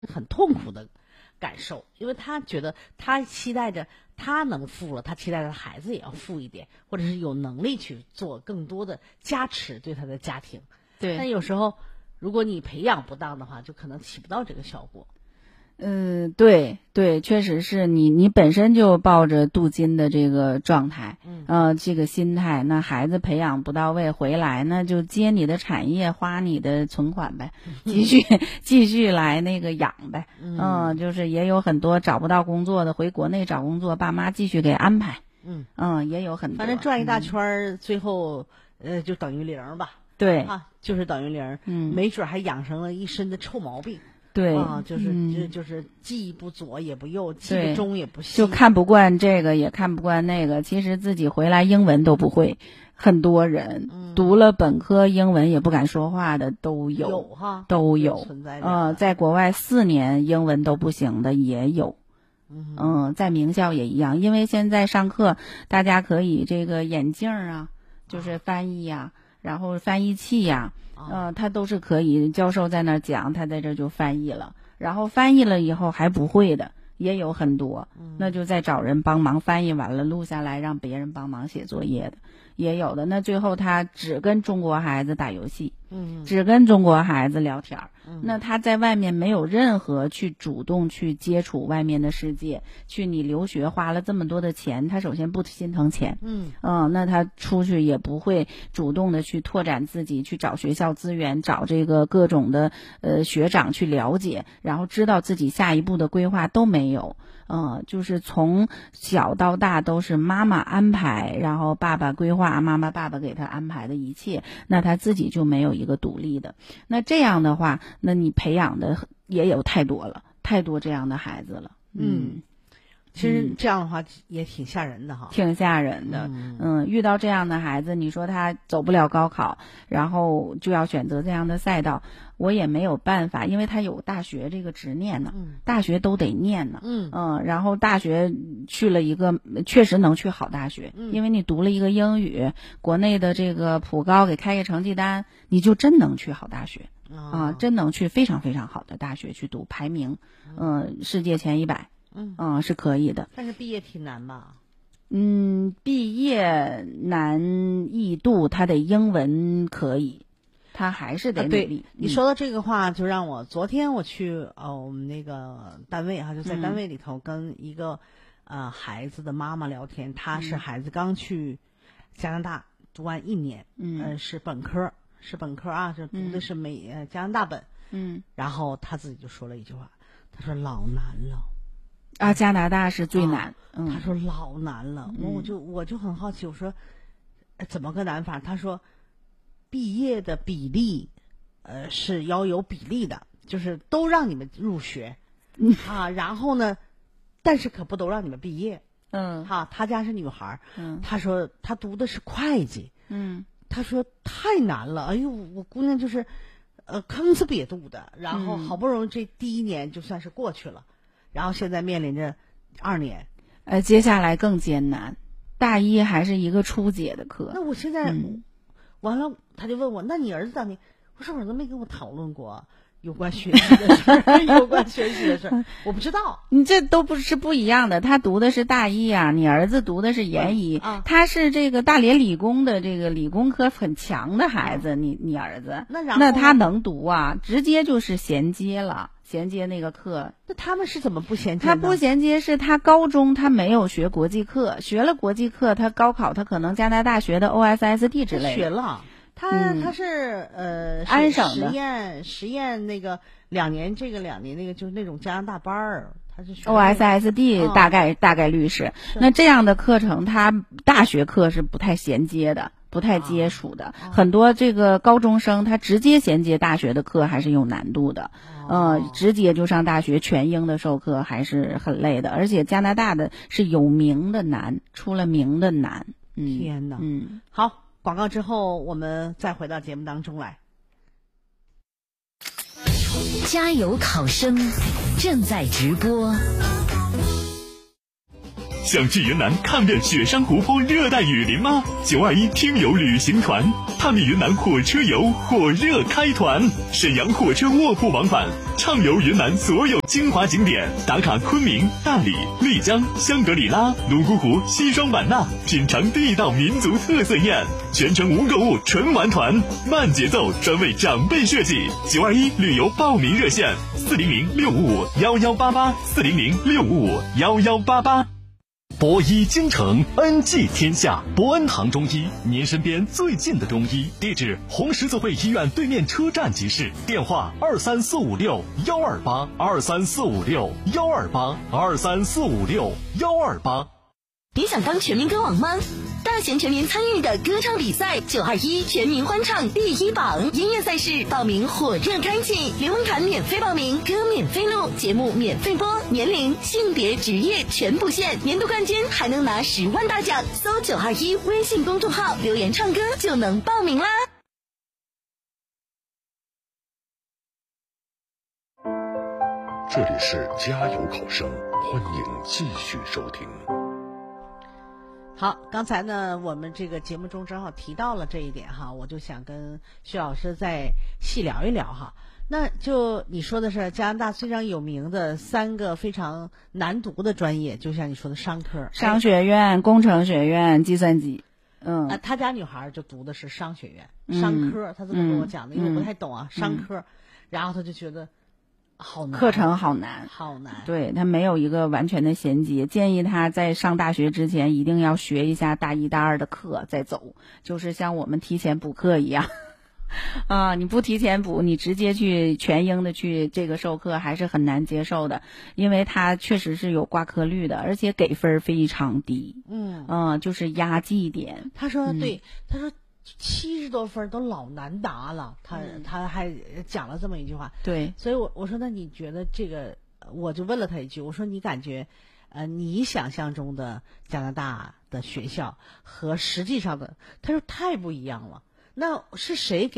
很痛苦的感受，因为他觉得他期待着他能富了，他期待着孩子也要富一点，或者是有能力去做更多的加持对他的家庭。 对， 但有时候如果你培养不当的话，就可能起不到这个效果。 对对，确实是你本身就抱着镀金的这个状态，这个心态，那孩子培养不到位回来，那就接你的产业，花你的存款呗，继续来那个养呗，就是也有很多找不到工作的回国内找工作，爸妈继续给安排，也有很多， 反正转一大圈，最后就等于零吧， 对啊，就是等于零，没准还养成了一身的臭毛病。 对啊，就是既不左也不右，既不中也不西， 就看不惯这个，也看不惯那个。其实自己回来英文都不会，很多人读了本科英文也不敢说话的都有， 有哈， 都有存在在国外4年英文都不行的也有。在名校也一样，因为现在上课大家可以这个眼镜啊，就是翻译啊，然后翻译器呀。他都是可以，教授在那儿讲，他在这就翻译了，然后翻译了以后还不会的也有很多，那就再找人帮忙翻译完了录下来让别人帮忙写作业的也有的。那最后他只跟中国孩子打游戏，只跟中国孩子聊天，那他在外面没有任何去主动去接触外面的世界，去你留学花了这么多的钱，他首先不心疼钱，那他出去也不会主动的去拓展自己，去找学校资源，找这个各种的学长去了解，然后知道自己下一步的规划都没有。就是从小到大都是妈妈安排，然后爸爸规划，妈妈爸爸给他安排的一切，那他自己就没有一个独立的。那这样的话，那你培养的也有太多这样的孩子了。 其实这样的话也挺吓人的哈， 挺吓人的。遇到这样的孩子，你说他走不了高考，然后就要选择这样的赛道，我也没有办法，因为他有大学这个执念呢，大学都得念呢。然后大学去了一个确实能去好大学，因为你读了一个英语，国内的这个普高给开个成绩单，你就真能去好大学。真能去非常非常好的大学去读，排名世界前100。是可以的， 但是毕业挺难吧？ 毕业难易度，他得英文可以，他还是得努力。 对，你说到这个话，就让我昨天我去我们那个单位哈，就在单位里头跟一个孩子的妈妈聊天，她是孩子刚去加拿大读完1年，是本科啊，就读的是加拿大本，然后她自己就说了一句话，她说老难了。 加拿大是最难。 他说老难了，我就很好奇，我说怎么个难法？他说毕业的比例是要有比例的，就是都让你们入学然后呢，但是可不都让你们毕业。他家是女孩，他说他读的是会计，他说太难了，哎呦，我姑娘就是坑死瘪肚的，然后好不容易这第1年就算是过去了。然后现在面临着2年， 接下来更艰难。大1还是一个初阶的课。 那我现在完了，他就问我，那你儿子当年？我说我儿子没跟我讨论过有关学习的事儿，有关学习的事儿，我不知道。 你这都不一样的。他读的是大1啊，你儿子读的是研一，他是这个大连理工的这个理工科很强的孩子，你儿子，那他能读啊？直接就是衔接了。衔接那个课， 那他们是怎么不衔接呢？ 他不衔接是他高中他没有学国际课，学了国际课，他高考他可能加拿大学的 OSSD 之类的。 学了，他是安省的实验那个2年这个2年那个就是那种加拿大班儿，他是学 OSSD 大概率是。那这样的课程，他大学课是不太衔接的。不太接触的，很多这个高中生他直接衔接大学的课还是有难度的，直接就上大学全英的授课还是很累的，而且加拿大的是有名的难，出了名的难。 天哪！好，广告之后我们再回到节目当中来。 加油考生正在直播。 想去云南看遍雪山湖泊、热带雨林吗？921听友旅行团探秘云南火车游火热开团，沈阳火车卧铺往返，畅游云南所有精华景点，打卡昆明、大理、丽江、香格里拉、泸沽湖、西双版纳，品尝地道民族特色宴，全程无购物纯玩团，慢节奏专为长辈设计。921旅游报名热线：400-655-1188，400-655-1188。博医京城，恩济天下。博恩堂中医，您身边最近的中医。地址：红十字会医院对面车站集市。电话：23456-128，23456-128，23456-128。 别想当全民歌王吗？大型全民参与的歌唱比赛921全民欢唱第1榜，音乐赛事报名火热开启，连文卡免费报名，歌免费录，节目免费播，年龄、性别、职业全不限，年度冠军还能拿10万大奖。搜921微信公众号留言唱歌就能报名啦。 这里是加油考生，欢迎继续收听。 好，刚才呢，我们这个节目中正好提到了这一点哈，我就想跟徐老师再细聊一聊哈。那就你说的是加拿大非常有名的3个非常难读的专业，就像你说的商科、 商学院、工程学院、计算机。 他家女孩就读的是商学院、商科，他这么跟我讲的，因为我不太懂啊，商科，然后他就觉得好难， 课程好难， 好难。 对，他没有一个完全的衔接，建议他在上大学之前一定要学一下大1、大2的课再走，就是像我们提前补课一样。啊，你不提前补，你直接去全英的去这个授课还是很难接受的，因为它确实是有挂科率的，而且给分非常低。就是压绩点。 他说对，他说70多分都老难答了，他还讲了这么一句话。 对， 所以我说那你觉得这个，我就问了他一句，我说你感觉你想象中的加拿大的学校和实际上的，他说太不一样了。那是谁给